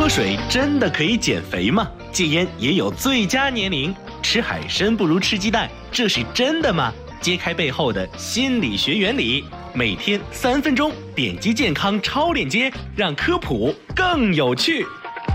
喝水真的可以减肥吗？戒烟也有最佳年龄，吃海参不如吃鸡蛋，这是真的吗？揭开背后的心理学原理，每天3分钟，点击健康超链接，让科普更有趣。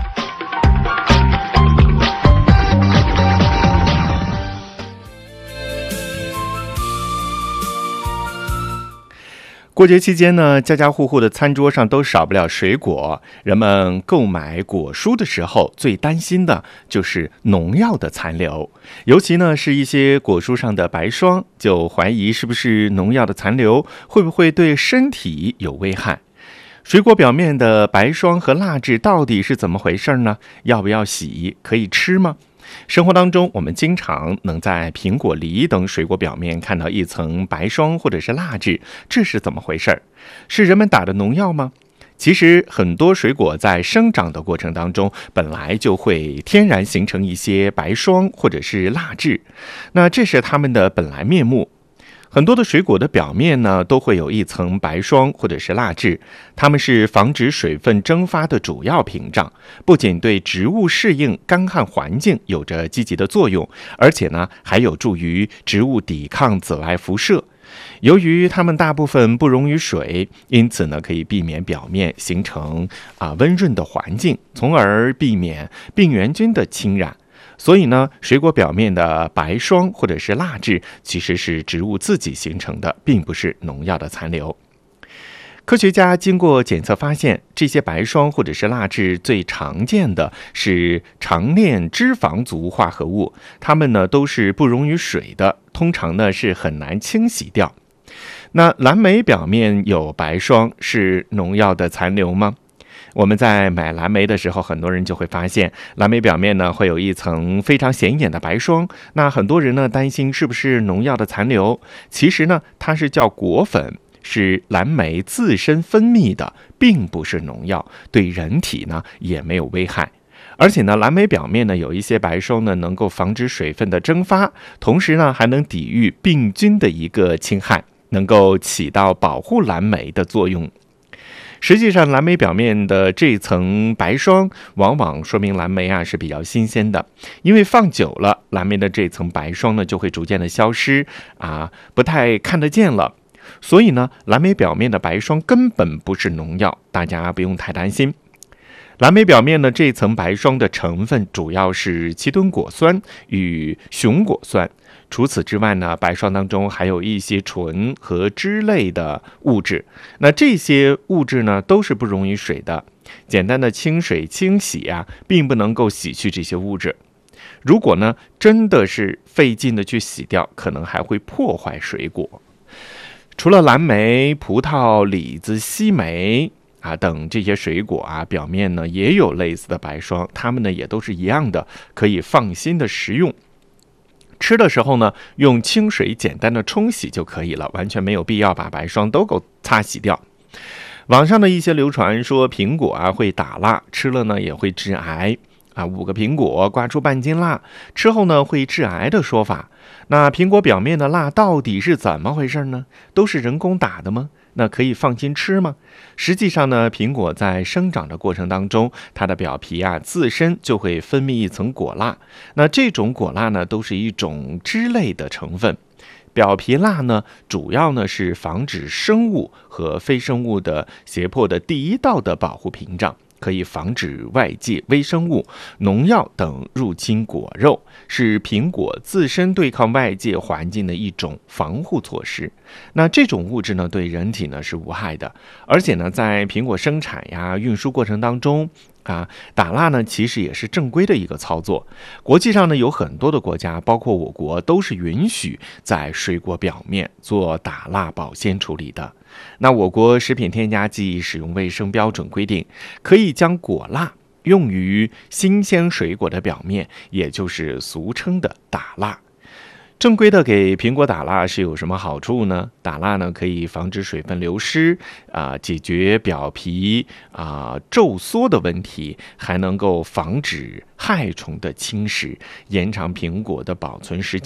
过节期间呢，家家户户的餐桌上都少不了水果。人们购买果蔬的时候，最担心的就是农药的残留，尤其呢是一些果蔬上的白霜，就怀疑是不是农药的残留，会不会对身体有危害。水果表面的白霜和蜡质到底是怎么回事呢？要不要洗？可以吃吗？生活当中，我们经常能在苹果、梨等水果表面看到一层白霜或者是蜡质，这是怎么回事？是人们打的农药吗？其实很多水果在生长的过程当中，本来就会天然形成一些白霜或者是蜡质，那这是它们的本来面目。很多的水果的表面呢，都会有一层白霜或者是蜡质，它们是防止水分蒸发的主要屏障，不仅对植物适应干旱环境有着积极的作用，而且呢，还有助于植物抵抗紫外辐射。由于它们大部分不溶于水，因此呢，可以避免表面形成温润的环境，从而避免病原菌的侵染。所以呢，水果表面的白霜或者是蜡质其实是植物自己形成的，并不是农药的残留。科学家经过检测发现，这些白霜或者是蜡质最常见的是长链脂肪族化合物，它们呢都是不溶于水的，通常呢是很难清洗掉。那蓝莓表面有白霜是农药的残留吗？我们在买蓝莓的时候，很多人就会发现蓝莓表面呢会有一层非常显眼的白霜，那很多人呢担心是不是农药的残留，其实呢它是叫果粉，是蓝莓自身分泌的，并不是农药，对人体呢也没有危害。而且呢，蓝莓表面呢有一些白霜呢，能够防止水分的蒸发，同时呢还能抵御病菌的一个侵害，能够起到保护蓝莓的作用。实际上，蓝莓表面的这层白霜往往说明蓝莓是比较新鲜的，因为放久了，蓝莓的这层白霜呢就会逐渐的消失不太看得见了。所以呢，蓝莓表面的白霜根本不是农药，大家不用太担心。蓝莓表面的这层白霜的成分主要是奇顿果酸与熊果酸。除此之外呢，白霜当中还有一些醇和脂类的物质，那这些物质呢都是不溶于水的，简单的清水清洗并不能够洗去这些物质。如果呢真的是费劲的去洗掉，可能还会破坏水果。除了蓝莓、葡萄、李子、西梅等这些水果表面呢也有类似的白霜，它们呢也都是一样的，可以放心的食用。吃的时候呢，用清水简单的冲洗就可以了，完全没有必要把白霜都给擦洗掉。网上的一些流传说苹果会打蜡，吃了呢也会致癌5个苹果刮出半斤蜡，吃后呢会致癌的说法。那苹果表面的蜡到底是怎么回事呢？都是人工打的吗？那可以放心吃吗？实际上呢，苹果在生长的过程当中，它的表皮自身就会分泌一层果蜡。那这种果蜡呢，都是一种脂类的成分。表皮蜡呢，主要呢是防止生物和非生物的胁迫的第一道的保护屏障，可以防止外界微生物、农药等入侵果肉，是苹果自身对抗外界环境的一种防护措施。那这种物质呢，对人体呢是无害的，而且呢，在苹果生产运输过程当中打蜡呢，其实也是正规的一个操作。国际上呢，有很多的国家，包括我国，都是允许在水果表面做打蜡保鲜处理的。那我国食品添加剂使用卫生标准规定，可以将果蜡用于新鲜水果的表面，也就是俗称的打蜡。正规的给苹果打蜡是有什么好处呢？打蜡呢可以防止水分流失解决表皮皱缩的问题，还能够防止害虫的侵蚀，延长苹果的保存时间。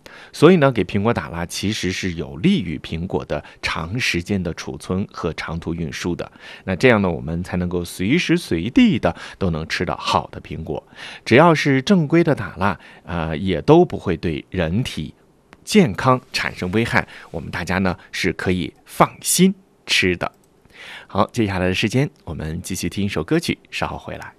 所以呢，给苹果打蜡其实是有利于苹果的长时间的储存和长途运输的。那这样呢，我们才能够随时随地的都能吃到好的苹果。只要是正规的打蜡，也都不会对人体健康产生危害。我们大家呢是可以放心吃的。好，接下来的时间我们继续听一首歌曲，稍后回来。